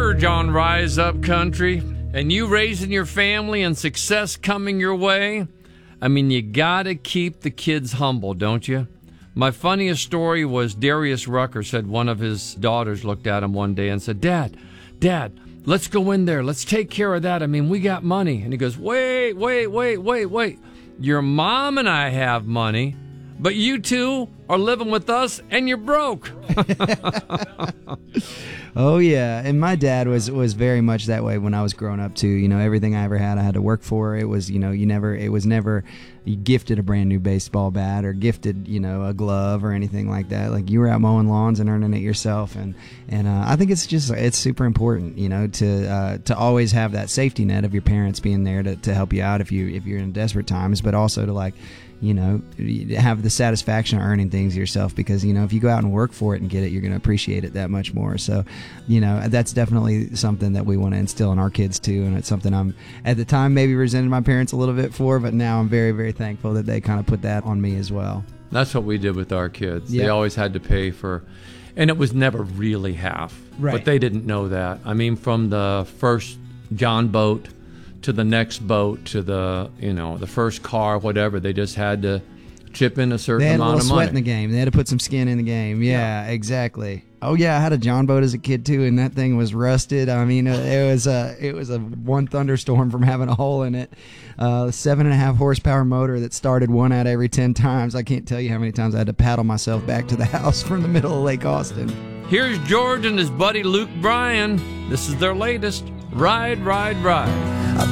urge on Rise Up Country, and you raising your family and success coming your way, I mean, you gotta keep the kids humble, don't you? My funniest story was Darius Rucker said one of his daughters looked at him one day and said, Dad, let's go in there. Let's take care of that. I mean, we got money. And he goes, wait. Your mom and I have money, but you two are living with us and you're broke. Oh, yeah. And my dad was very much that way when I was growing up, too. You know, everything I ever had, I had to work for. It was, you know, it was never you gifted a brand new baseball bat or gifted, you know, a glove or anything like that. Like, you were out mowing lawns and earning it yourself. And I think it's super important, you know, to always have that safety net of your parents being there to help you out if you're in desperate times, but also to, like, you know, have the satisfaction of earning things yourself, because, you know, if you go out and work for it and get it, you're going to appreciate it that much more. So, you know, that's definitely something that we want to instill in our kids too. And it's something I'm, at the time, maybe resented my parents a little bit for, but now I'm very, very thankful that they kind of put that on me as well. That's what we did with our kids. Yeah. They always had to pay for, and it was never really half. Right. But they didn't know that. I mean, from the first John boat to the next boat to the, you know, the first car, whatever, they just had to chip in a certain amount of money. They had a little sweat in the game. They had to put some skin in the game. Yeah, exactly. Oh yeah, I had a John boat as a kid too, and that thing was rusted. I mean, it was a one thunderstorm from having a hole in it. 7.5 horsepower motor that started 1 out every 10 times. I can't tell you how many times I had to paddle myself back to the house from the middle of Lake Austin. Here's George and his buddy Luke Bryan. This is their latest, Ride, Ride, Ride.